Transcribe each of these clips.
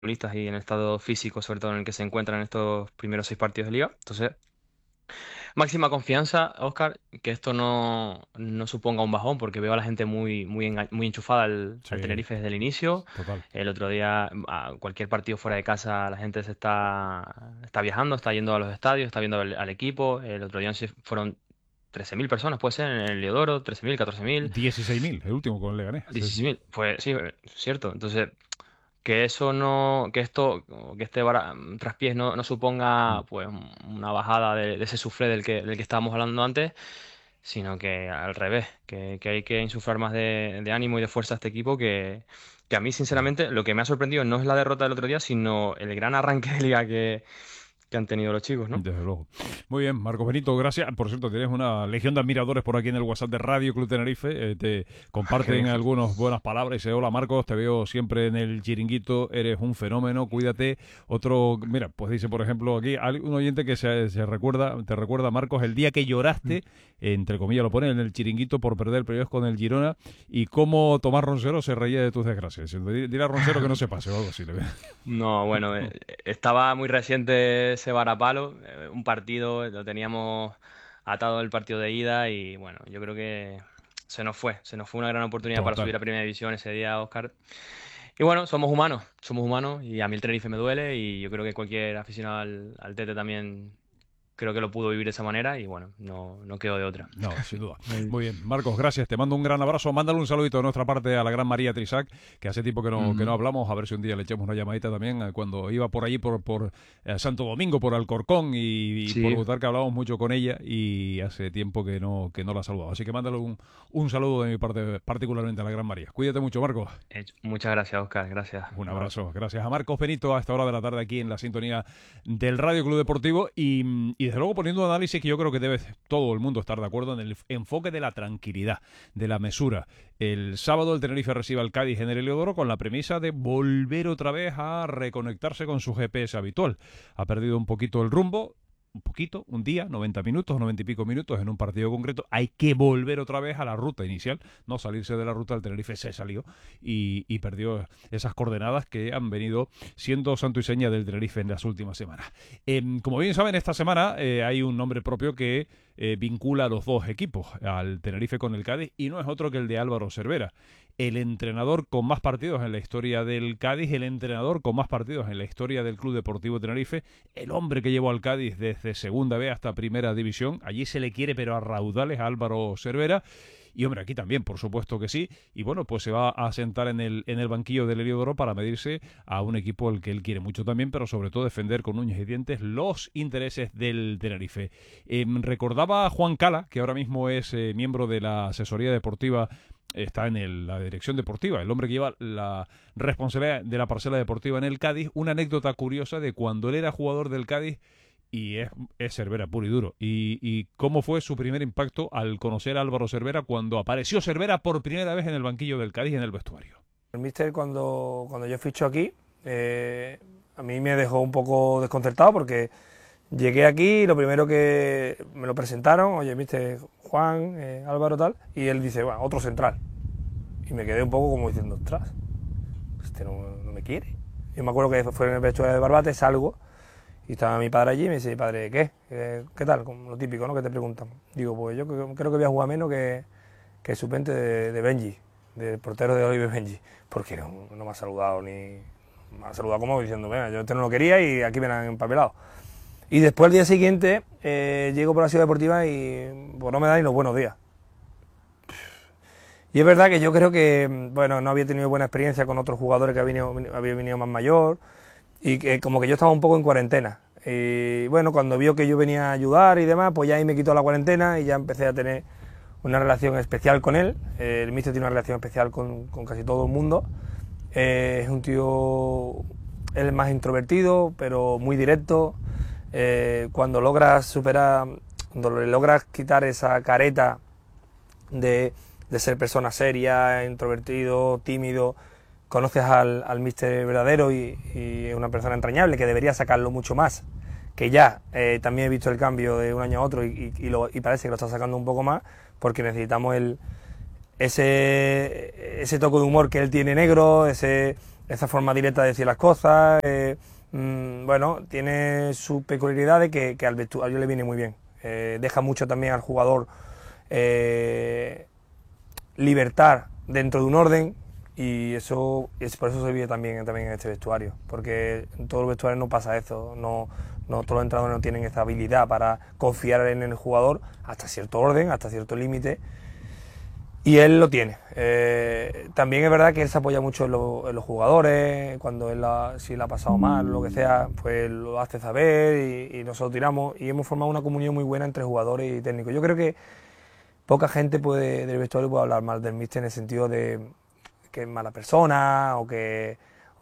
futbolistas y en el estado físico, sobre todo en el que se encuentran en estos primeros 6 partidos de liga. Entonces, máxima confianza, Oscar, que esto no suponga un bajón, porque veo a la gente muy enchufada al Sí, Tenerife desde el inicio. total. El otro día, a cualquier partido fuera de casa, la gente está viajando, está yendo a los estadios, está viendo al equipo. El otro día fueron 13.000 personas, puede ser, en el Heliodoro, 13.000, 14.000, 16.000 el último con el Leganés. Sí, sí. 16.000. Pues sí, cierto. Entonces, que eso no, que esto, que este traspiés no Mm. suponga pues una bajada de ese suflé del que estábamos hablando antes, sino que al revés, que hay que insuflar más de ánimo y de fuerza a este equipo que a mí, sinceramente, lo que me ha sorprendido no es la derrota del otro día, sino el gran arranque de liga que han tenido los chicos, ¿no? Desde luego. Muy bien, Marcos Benito, gracias. Por cierto, tienes una legión de admiradores por aquí en el WhatsApp de Radio Club Tenerife. Te Qué comparten bien. algunas buenas palabras y dice, hola Marcos, te veo siempre en el chiringuito, eres un fenómeno, cuídate. Otro, mira, pues dice, por ejemplo, aquí hay un oyente que se recuerda, te recuerda, Marcos, el día que lloraste, entre comillas lo pone, en el chiringuito por perder el playoff con el Girona y cómo Tomás Roncero se reía de tus desgracias. Dile a Roncero que no se pase o algo así. No, bueno, estaba muy reciente ese varapalo, un partido, lo teníamos atado el partido de ida y bueno, yo creo que se nos fue una gran oportunidad para Total. subir a Primera División ese día, Oscar. Y bueno, somos humanos y a mí el Tenerife me duele y yo creo que cualquier aficionado al Tete también creo que lo pudo vivir de esa manera y bueno, no quedó de otra. No, sin duda. El- Muy bien, Marcos, gracias. Te mando un gran abrazo. Mándale un saludito de nuestra parte a la gran María Trisac, que hace tiempo que no Ujú. hablamos. A ver si un día le echamos una llamadita también cuando iba por allí, por Santo Domingo, por Alcorcón, y por Sí, gustar que hablamos mucho con ella y hace tiempo que no la saludaba. Así que mándale un saludo de mi parte, particularmente a la gran María. Cuídate mucho, Marcos. muchas gracias, Oscar, gracias. Un Un abrazo. abrazo. Gracias a Marcos Benito a esta hora de la tarde aquí en la sintonía del Radio Club Deportivo y desde luego poniendo un análisis que yo creo que debe todo el mundo estar de acuerdo en el enfoque de la tranquilidad, de la mesura. El sábado el Tenerife recibe al Cádiz en el Heliodoro con la premisa de volver otra vez a reconectarse con su GPS habitual. Ha perdido un poquito el rumbo, un poquito, un día, 90 minutos, 90 y pico minutos en un partido concreto, hay que volver otra vez a la ruta inicial, no salirse de la ruta. El Tenerife se salió y perdió esas coordenadas que han venido siendo santo y seña del Tenerife en las últimas semanas. Como bien saben, esta semana hay un nombre propio que vincula a los dos equipos, al Tenerife con el Cádiz, y no es otro que el de Álvaro Cervera, el entrenador con más partidos en la historia del Cádiz, el entrenador con más partidos en la historia del Club Deportivo Tenerife, el hombre que llevó al Cádiz desde Segunda B hasta Primera División. Allí se le quiere, pero a raudales, a Álvaro Cervera. Y hombre, aquí también, por supuesto que sí. Y bueno, pues se va a sentar en el banquillo del Heliodoro para medirse a un equipo al que él quiere mucho también, pero sobre todo defender con uñas y dientes los intereses del Tenerife. Recordaba a Juan Cala, que ahora mismo es miembro de la asesoría deportiva, está en la dirección deportiva, el hombre que lleva la responsabilidad de la parcela deportiva en el Cádiz, una anécdota curiosa de cuando él era jugador del Cádiz y es Cervera puro y duro. Y cómo fue su primer impacto al conocer a Álvaro Cervera cuando apareció Cervera por primera vez en el banquillo del Cádiz en el vestuario. El míster cuando yo ficho aquí, a mí me dejó un poco desconcertado porque llegué aquí y lo primero que me lo presentaron, oye, míster Juan, Álvaro tal, y él dice, bueno, otro central. Y me quedé un poco como diciendo, ostras, este no me quiere. Yo me acuerdo que fue en el vestuario de Barbate, salgo y estaba mi padre allí y me dice, padre, ¿qué? ¿Qué tal? Como lo típico, ¿no? Que te preguntan. Digo, pues yo creo que voy a jugar menos que el suplente de Benji, del portero de Oliver Benji, porque no me ha saludado ni... Me ha saludado como diciendo, venga, yo este no lo quería y aquí me han empapelado. Y después al día siguiente llego por la ciudad deportiva y pues no me da ni los buenos días. Y es verdad que yo creo que, bueno, no había tenido buena experiencia con otros jugadores que había venido más mayor y que como que yo estaba un poco en cuarentena. Y bueno, cuando vio que yo venía a ayudar y demás, pues ya ahí me quitó la cuarentena y ya empecé a tener una relación especial con él. El míster tiene una relación especial con casi todo el mundo. Es un tío, él es más introvertido, pero muy directo. Cuando logras superar, cuando le logras quitar esa careta de ser persona seria, introvertido, tímido, conoces al míster verdadero y es una persona entrañable que debería sacarlo mucho más. Que ya también he visto el cambio de un año a otro y parece que lo está sacando un poco más porque necesitamos ese toque de humor que él tiene negro, ese esa forma directa de decir las cosas, bueno, tiene su peculiaridad de que al vestuario le viene muy bien. Deja mucho también al jugador libertad dentro de un orden, y por eso se vive también en este vestuario, porque en todos los vestuarios no pasa eso, no todos los entrenadores no tienen esa habilidad para confiar en el jugador hasta cierto orden, hasta cierto límite, y él lo tiene. También es verdad que él se apoya mucho en los jugadores, cuando si le ha pasado mal, lo que sea, pues lo hace saber, y nosotros tiramos, y hemos formado una comunión muy buena entre jugadores y técnicos. Yo creo que poca gente del vestuario puede hablar mal del míster en el sentido de que es mala persona, porque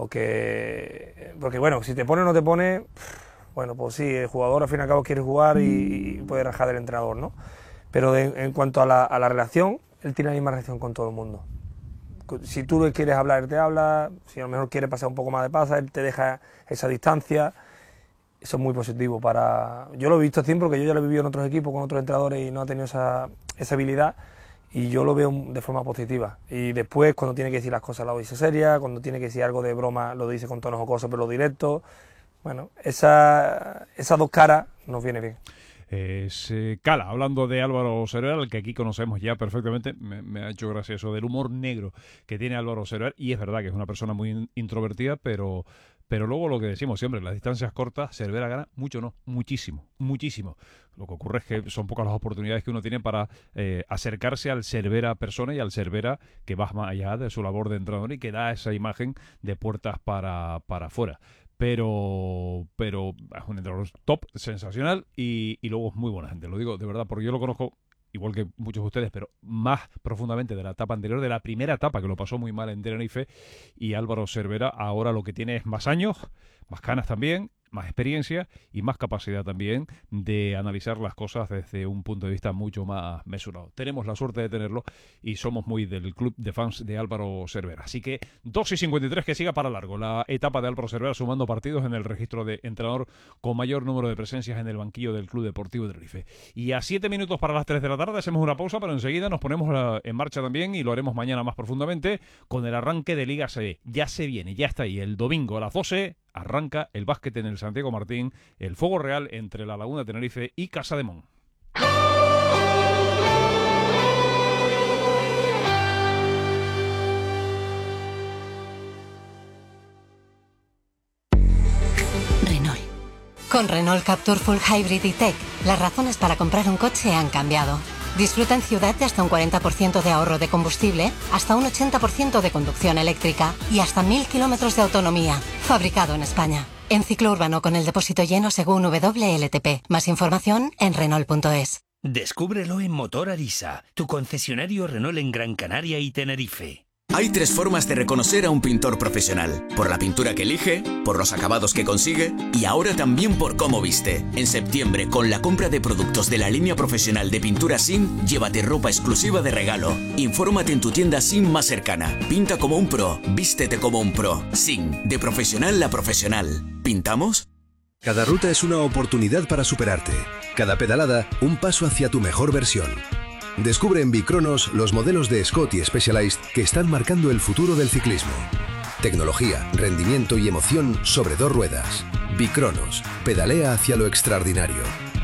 bueno, si te pone o no te pone, bueno, pues sí, el jugador al fin y al cabo quiere jugar y puede rajar del entrenador, ¿no? Pero en cuanto a la relación, él tiene la misma relación con todo el mundo. Si tú le quieres hablar, él te habla, si a lo mejor quiere pasar un poco más de pasa, él te deja esa distancia. Eso es muy positivo yo lo he visto siempre, porque yo ya lo he vivido en otros equipos con otros entrenadores y no ha tenido esa habilidad, y yo lo veo de forma positiva. Y después, cuando tiene que decir las cosas, lo dice seria, cuando tiene que decir algo de broma, lo dice con tonos jocosos, pero directo. Bueno, esas dos caras nos viene bien. Cala, hablando de Álvaro Cervera, al que aquí conocemos ya perfectamente, me ha hecho gracia eso del humor negro que tiene Álvaro Cervera, y es verdad que es una persona muy introvertida, pero luego lo que decimos siempre, en las distancias cortas, Cervera gana mucho, no, muchísimo. Lo que ocurre es que son pocas las oportunidades que uno tiene para acercarse al Cervera persona y al Cervera que va más allá de su labor de entrenador y que da esa imagen de puertas para afuera. Pero es un entrenador top, sensacional, y luego es muy buena gente, lo digo de verdad, porque yo lo conozco igual que muchos de ustedes, pero más profundamente de la etapa anterior, de la primera etapa, que lo pasó muy mal en Tenerife, y Álvaro Cervera ahora lo que tiene es más años, más canas también, más experiencia y más capacidad también de analizar las cosas desde un punto de vista mucho más mesurado. Tenemos la suerte de tenerlo y somos muy del club de fans de Álvaro Cervera. Así que 2:53, que siga para largo la etapa de Álvaro Cervera, sumando partidos en el registro de entrenador con mayor número de presencias en el banquillo del Club Deportivo Tenerife. Y a 7 minutos para las 3 de la tarde hacemos una pausa, pero enseguida nos ponemos en marcha también, y lo haremos mañana más profundamente, con el arranque de Liga CB. Ya se viene, ya está ahí. El domingo a las 12 arranca el básquet en el Santiago Martín, el fuego real entre la Laguna de Tenerife y Casademón. Renault. Con Renault Captur Full Hybrid y Tech, las razones para comprar un coche han cambiado. Disfruta en ciudad de hasta un 40% de ahorro de combustible, hasta un 80% de conducción eléctrica y hasta 1000 kilómetros de autonomía. Fabricado en España. En ciclo urbano con el depósito lleno según WLTP. Más información en Renault.es. Descúbrelo en Motor Arisa, tu concesionario Renault en Gran Canaria y Tenerife. Hay 3 formas de reconocer a un pintor profesional: por la pintura que elige, por los acabados que consigue y ahora también por cómo viste. En septiembre, con la compra de productos de la línea profesional de pintura SIN, llévate ropa exclusiva de regalo. Infórmate en tu tienda SIN más cercana. Pinta como un pro, vístete como un pro. SIN, de profesional a profesional. ¿Pintamos? Cada ruta es una oportunidad para superarte. Cada pedalada, un paso hacia tu mejor versión. Descubre en Bicronos los modelos de Scott y Specialized que están marcando el futuro del ciclismo. Tecnología, rendimiento y emoción sobre 2 ruedas. Bicronos, pedalea hacia lo extraordinario.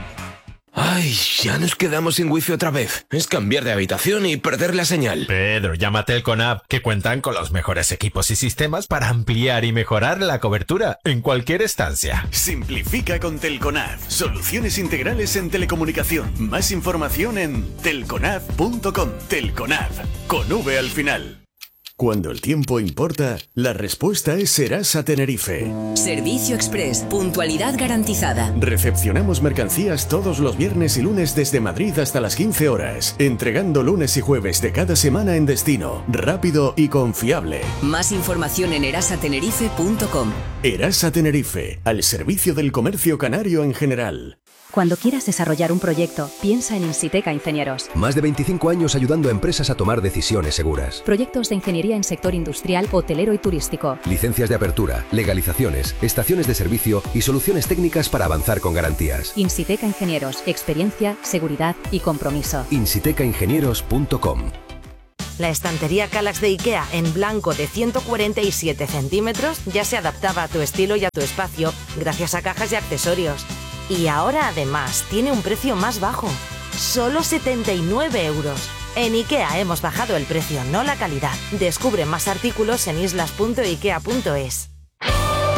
Ay, ya nos quedamos sin wifi otra vez. Es cambiar de habitación y perder la señal. Pedro, llama a Telconab, que cuentan con los mejores equipos y sistemas para ampliar y mejorar la cobertura en cualquier estancia. Simplifica con Telconab. Soluciones integrales en telecomunicación. Más información en telconab.com. Telconab, con V al final. Cuando el tiempo importa, la respuesta es Serasa Tenerife. Servicio Express, puntualidad garantizada. Recepcionamos mercancías todos los viernes y lunes desde Madrid hasta las 15 horas, entregando lunes y jueves de cada semana en destino, rápido y confiable. Más información en erasatenerife.com. Erasa Tenerife, al servicio del comercio canario en general. Cuando quieras desarrollar un proyecto, piensa en Insiteca Ingenieros. Más de 25 años ayudando a empresas a tomar decisiones seguras. Proyectos de ingeniería en sector industrial, hotelero y turístico. Licencias de apertura, legalizaciones, estaciones de servicio y soluciones técnicas para avanzar con garantías. Insiteca Ingenieros, experiencia, seguridad y compromiso. insitecaingenieros.com. La estantería Kallax de IKEA en blanco de 147 centímetros ya se adaptaba a tu estilo y a tu espacio gracias a cajas y accesorios. Y ahora además tiene un precio más bajo, solo 79 euros. En IKEA hemos bajado el precio, no la calidad. Descubre más artículos en islas.ikea.es.